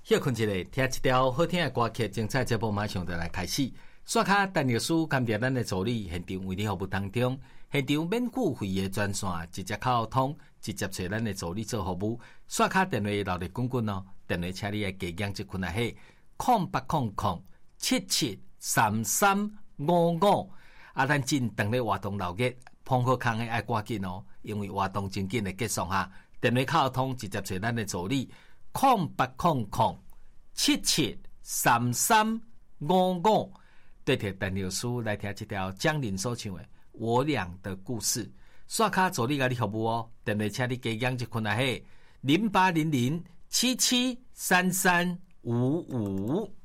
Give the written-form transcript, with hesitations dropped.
休困一下，听一条好听的歌曲，精彩节目马上就来开始。刷卡陈律师感谢咱的助理，现场为你服务当中，现场免付费的专线，直接靠通，直接找咱的助理做服务。刷卡电话留咧滚滚哦，电话请你来加减一群啊嘿，0800773355。啊，咱进等咧活动留个碰好空的爱赶紧哦，因为活动真紧的结束哈。电话靠通，直接找咱的助理。0800773355，对着陈律师来听这条江林所唱的《我俩的故事》。刷卡助理甲你服务哦，电话请你加减一群啊嘿，0800773355。